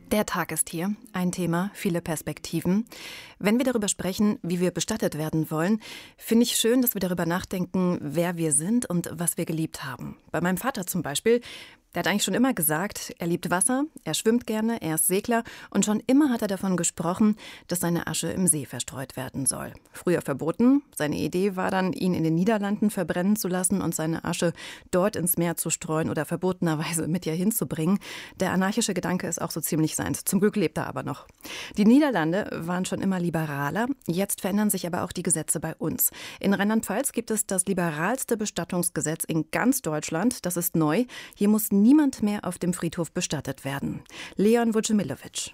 Der Tag ist hier. Ein Thema, viele Perspektiven. Wenn wir darüber sprechen, wie wir bestattet werden wollen, finde ich schön, dass wir darüber nachdenken, wer wir sind und was wir geliebt haben. Bei meinem Vater zum Beispiel, der hat eigentlich schon immer gesagt, er liebt Wasser, er schwimmt gerne, er ist Segler und schon immer hat er davon gesprochen, dass seine Asche im See verstreut werden soll. Früher verboten. Seine Idee war dann, ihn in den Niederlanden verbrennen zu lassen und seine Asche dort ins Meer zu streuen oder verbotenerweise mit ihr hinzubringen. Der anarchische Gedanke ist auch so ziemlich seins. Zum Glück lebt er aber noch. Die Niederlande waren schon immer liberaler. Jetzt verändern sich aber auch die Gesetze bei uns. In Rheinland-Pfalz gibt es das liberalste Bestattungsgesetz in ganz Deutschland. Das ist neu. Hier muss niemand mehr auf dem Friedhof bestattet werden. Leon Vucemilovic.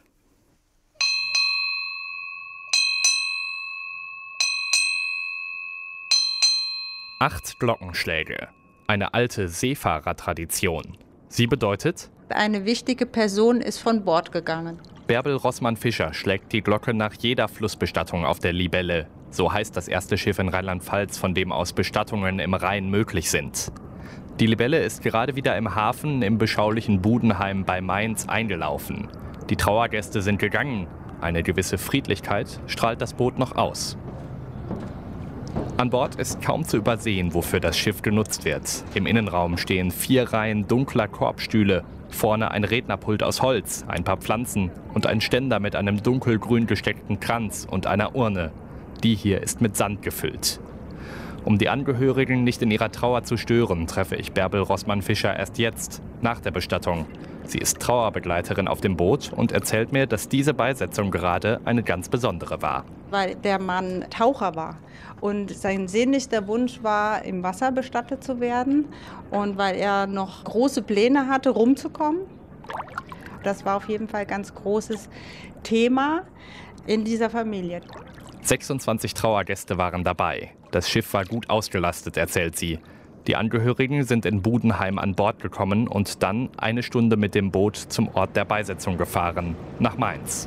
Acht Glockenschläge. Eine alte Seefahrertradition. Sie bedeutet: Eine wichtige Person ist von Bord gegangen. Bärbel Rossmann-Fischer schlägt die Glocke nach jeder Flussbestattung auf der Libelle. So heißt das erste Schiff in Rheinland-Pfalz, von dem aus Bestattungen im Rhein möglich sind. Die Libelle ist gerade wieder im Hafen im beschaulichen Budenheim bei Mainz eingelaufen. Die Trauergäste sind gegangen. Eine gewisse Friedlichkeit strahlt das Boot noch aus. An Bord ist kaum zu übersehen, wofür das Schiff genutzt wird. Im Innenraum stehen 4 Reihen dunkler Korbstühle. Vorne ein Rednerpult aus Holz, ein paar Pflanzen und ein Ständer mit einem dunkelgrün gesteckten Kranz und einer Urne. Die hier ist mit Sand gefüllt. Um die Angehörigen nicht in ihrer Trauer zu stören, treffe ich Bärbel Rossmann-Fischer erst jetzt, nach der Bestattung. Sie ist Trauerbegleiterin auf dem Boot und erzählt mir, dass diese Beisetzung gerade eine ganz besondere war. Weil der Mann Taucher war und sein sehnlichster Wunsch war, im Wasser bestattet zu werden. Und weil er noch große Pläne hatte, rumzukommen. Das war auf jeden Fall ein ganz großes Thema in dieser Familie. 26 Trauergäste waren dabei. Das Schiff war gut ausgelastet, erzählt sie. Die Angehörigen sind in Budenheim an Bord gekommen und dann 1 Stunde mit dem Boot zum Ort der Beisetzung gefahren, nach Mainz.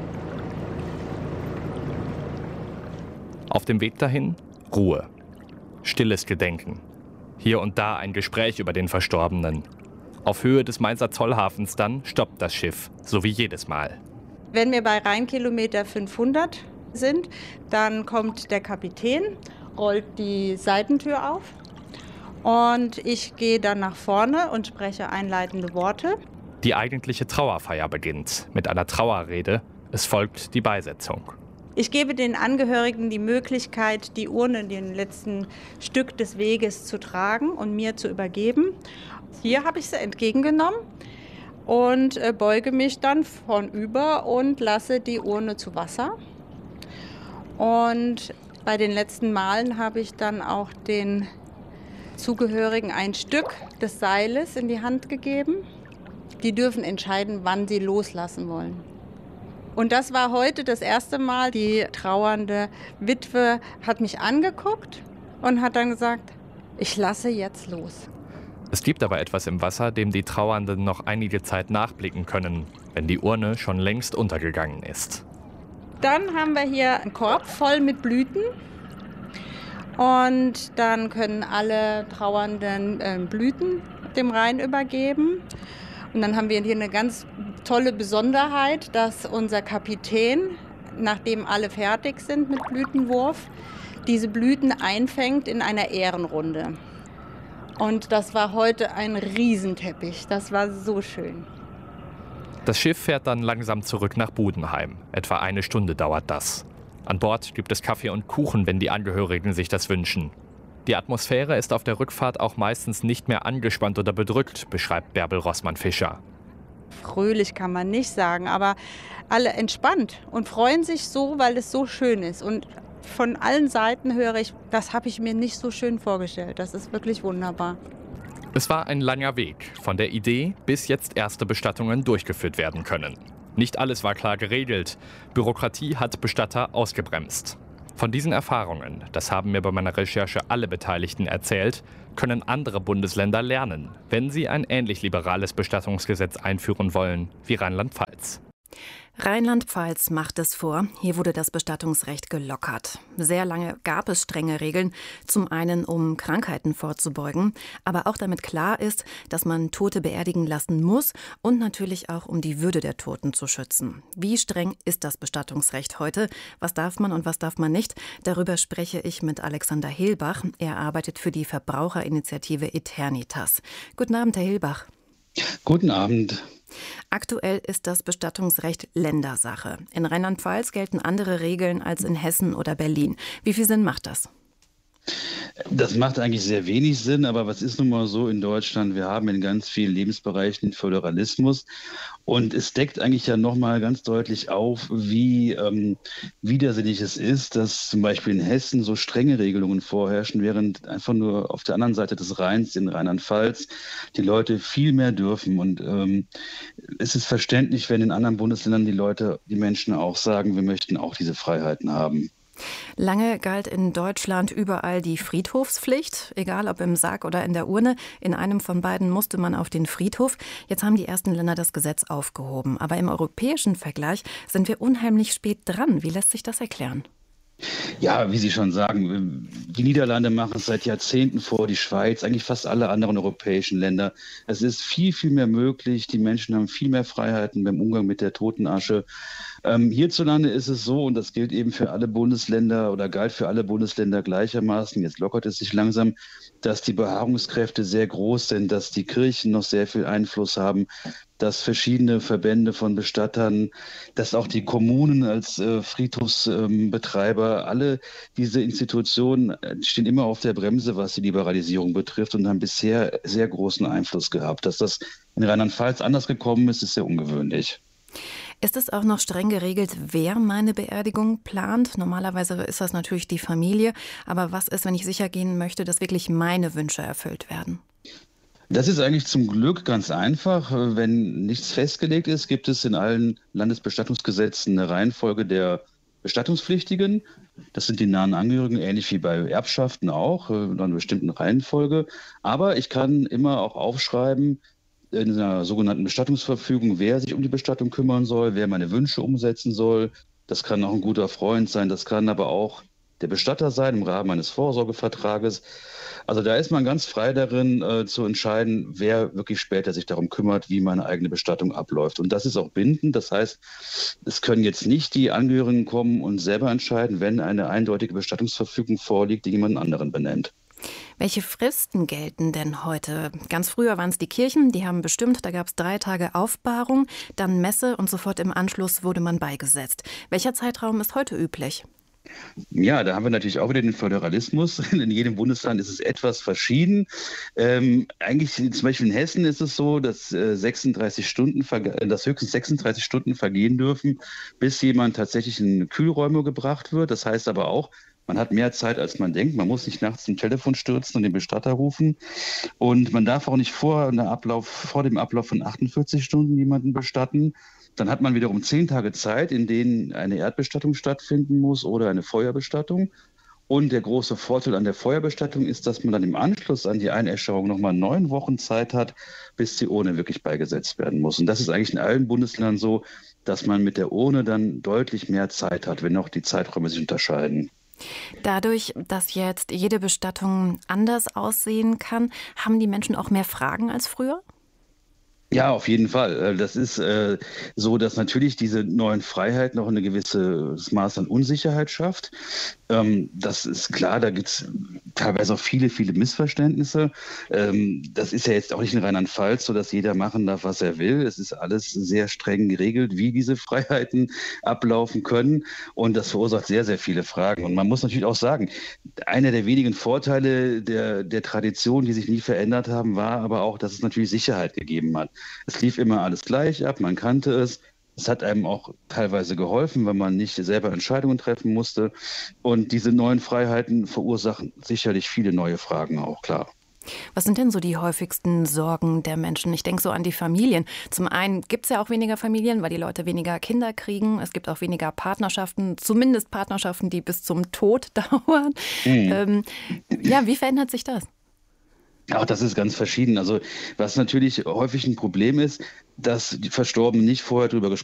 Auf dem Weg dahin Ruhe, stilles Gedenken. Hier und da ein Gespräch über den Verstorbenen. Auf Höhe des Mainzer Zollhafens dann stoppt das Schiff, so wie jedes Mal. Wenn wir bei Rheinkilometer 500 sind, dann kommt der Kapitän, rollt die Seitentür auf und ich gehe dann nach vorne und spreche einleitende Worte. Die eigentliche Trauerfeier beginnt mit einer Trauerrede. Es folgt die Beisetzung. Ich gebe den Angehörigen die Möglichkeit, die Urne, den letzten Stück des Weges zu tragen und mir zu übergeben. Hier habe ich sie entgegengenommen und beuge mich dann vornüber und lasse die Urne zu Wasser. Und bei den letzten Malen habe ich dann auch den Zugehörigen ein Stück des Seiles in die Hand gegeben. Die dürfen entscheiden, wann sie loslassen wollen. Und das war heute das erste Mal. Die trauernde Witwe hat mich angeguckt und hat dann gesagt, ich lasse jetzt los. Es gibt aber etwas im Wasser, dem die Trauernden noch einige Zeit nachblicken können, wenn die Urne schon längst untergegangen ist. Dann haben wir hier einen Korb voll mit Blüten und dann können alle Trauernden Blüten dem Rhein übergeben. Und dann haben wir hier eine ganz tolle Besonderheit, dass unser Kapitän, nachdem alle fertig sind mit Blütenwurf, diese Blüten einfängt in einer Ehrenrunde. Und das war heute ein Riesenteppich, das war so schön. Das Schiff fährt dann langsam zurück nach Budenheim. Etwa 1 Stunde dauert das. An Bord gibt es Kaffee und Kuchen, wenn die Angehörigen sich das wünschen. Die Atmosphäre ist auf der Rückfahrt auch meistens nicht mehr angespannt oder bedrückt, beschreibt Bärbel Rossmann-Fischer. Fröhlich kann man nicht sagen, aber alle entspannt und freuen sich so, weil es so schön ist. Und von allen Seiten höre ich, das habe ich mir nicht so schön vorgestellt. Das ist wirklich wunderbar. Es war ein langer Weg, von der Idee, bis jetzt erste Bestattungen durchgeführt werden können. Nicht alles war klar geregelt. Bürokratie hat Bestatter ausgebremst. Von diesen Erfahrungen, das haben mir bei meiner Recherche alle Beteiligten erzählt, können andere Bundesländer lernen, wenn sie ein ähnlich liberales Bestattungsgesetz einführen wollen wie Rheinland-Pfalz. Rheinland-Pfalz macht es vor. Hier wurde das Bestattungsrecht gelockert. Sehr lange gab es strenge Regeln, zum einen um Krankheiten vorzubeugen, aber auch damit klar ist, dass man Tote beerdigen lassen muss und natürlich auch um die Würde der Toten zu schützen. Wie streng ist das Bestattungsrecht heute? Was darf man und was darf man nicht? Darüber spreche ich mit Alexander Hilbach. Er arbeitet für die Verbraucherinitiative Eternitas. Guten Abend, Herr Hilbach. Guten Abend. Aktuell ist das Bestattungsrecht Ländersache. In Rheinland-Pfalz gelten andere Regeln als in Hessen oder Berlin. Wie viel Sinn macht das? Das macht eigentlich sehr wenig Sinn, aber was ist nun mal so in Deutschland? Wir haben in ganz vielen Lebensbereichen den Föderalismus und es deckt eigentlich ja nochmal ganz deutlich auf, wie widersinnig es ist, dass zum Beispiel in Hessen so strenge Regelungen vorherrschen, während einfach nur auf der anderen Seite des Rheins, in Rheinland-Pfalz, die Leute viel mehr dürfen. Und es ist verständlich, wenn in anderen Bundesländern die Menschen auch sagen, wir möchten auch diese Freiheiten haben. Lange galt in Deutschland überall die Friedhofspflicht, egal ob im Sarg oder in der Urne. In einem von beiden musste man auf den Friedhof. Jetzt haben die ersten Länder das Gesetz aufgehoben. Aber im europäischen Vergleich sind wir unheimlich spät dran. Wie lässt sich das erklären? Ja, wie Sie schon sagen, die Niederlande machen es seit Jahrzehnten vor, die Schweiz, eigentlich fast alle anderen europäischen Länder. Es ist viel, viel mehr möglich. Die Menschen haben viel mehr Freiheiten beim Umgang mit der Totenasche. Hierzulande ist es so, und das gilt eben für alle Bundesländer oder galt für alle Bundesländer gleichermaßen, jetzt lockert es sich langsam, dass die Beharrungskräfte sehr groß sind, dass die Kirchen noch sehr viel Einfluss haben, dass verschiedene Verbände von Bestattern, dass auch die Kommunen als Friedhofsbetreiber, alle diese Institutionen stehen immer auf der Bremse, was die Liberalisierung betrifft und haben bisher sehr großen Einfluss gehabt. Dass das in Rheinland-Pfalz anders gekommen ist, ist sehr ungewöhnlich. Ist es auch noch streng geregelt, wer meine Beerdigung plant? Normalerweise ist das natürlich die Familie. Aber was ist, wenn ich sicher gehen möchte, dass wirklich meine Wünsche erfüllt werden? Das ist eigentlich zum Glück ganz einfach. Wenn nichts festgelegt ist, gibt es in allen Landesbestattungsgesetzen eine Reihenfolge der Bestattungspflichtigen. Das sind die nahen Angehörigen, ähnlich wie bei Erbschaften auch, in einer bestimmten Reihenfolge. Aber ich kann immer auch aufschreiben, in einer sogenannten Bestattungsverfügung, wer sich um die Bestattung kümmern soll, wer meine Wünsche umsetzen soll. Das kann auch ein guter Freund sein, das kann aber auch der Bestatter sein im Rahmen eines Vorsorgevertrages. Also da ist man ganz frei darin, zu entscheiden, wer wirklich später sich darum kümmert, wie meine eigene Bestattung abläuft. Und das ist auch bindend. Das heißt, es können jetzt nicht die Angehörigen kommen und selber entscheiden, wenn eine eindeutige Bestattungsverfügung vorliegt, die jemand anderen benennt. Welche Fristen gelten denn heute? Ganz früher waren es die Kirchen, die haben bestimmt, da gab es 3 Tage Aufbahrung, dann Messe und sofort im Anschluss wurde man beigesetzt. Welcher Zeitraum ist heute üblich? Ja, da haben wir natürlich auch wieder den Föderalismus. In jedem Bundesland ist es etwas verschieden. Eigentlich zum Beispiel in Hessen ist es so, dass höchstens 36 Stunden vergehen dürfen, bis jemand tatsächlich in Kühlräume gebracht wird. Das heißt aber auch, man hat mehr Zeit, als man denkt. Man muss nicht nachts zum Telefon stürzen und den Bestatter rufen. Und man darf auch nicht vor dem Ablauf von 48 Stunden jemanden bestatten. Dann hat man wiederum 10 Tage Zeit, in denen eine Erdbestattung stattfinden muss oder eine Feuerbestattung. Und der große Vorteil an der Feuerbestattung ist, dass man dann im Anschluss an die Einäscherung nochmal 9 Wochen Zeit hat, bis die Urne wirklich beigesetzt werden muss. Und das ist eigentlich in allen Bundesländern so, dass man mit der Urne dann deutlich mehr Zeit hat, wenn auch die Zeiträume sich unterscheiden. Dadurch, dass jetzt jede Bestattung anders aussehen kann, haben die Menschen auch mehr Fragen als früher? Ja, auf jeden Fall. Das ist so, dass natürlich diese neuen Freiheiten auch ein gewisses Maß an Unsicherheit schafft. Das ist klar, da gibt es teilweise auch viele, viele Missverständnisse. Das ist ja jetzt auch nicht in Rheinland-Pfalz so, dass jeder machen darf, was er will. Es ist alles sehr streng geregelt, wie diese Freiheiten ablaufen können. Und das verursacht sehr, sehr viele Fragen. Und man muss natürlich auch sagen, einer der wenigen Vorteile der Tradition, die sich nie verändert haben, war aber auch, dass es natürlich Sicherheit gegeben hat. Es lief immer alles gleich ab, man kannte es. Es hat einem auch teilweise geholfen, weil man nicht selber Entscheidungen treffen musste. Und diese neuen Freiheiten verursachen sicherlich viele neue Fragen auch, klar. Was sind denn so die häufigsten Sorgen der Menschen? Ich denke so an die Familien. Zum einen gibt es ja auch weniger Familien, weil die Leute weniger Kinder kriegen. Es gibt auch weniger Partnerschaften, zumindest Partnerschaften, die bis zum Tod dauern. Wie verändert sich das? Auch das ist ganz verschieden. Also was natürlich häufig ein Problem ist, dass die Verstorbenen nicht vorher darüber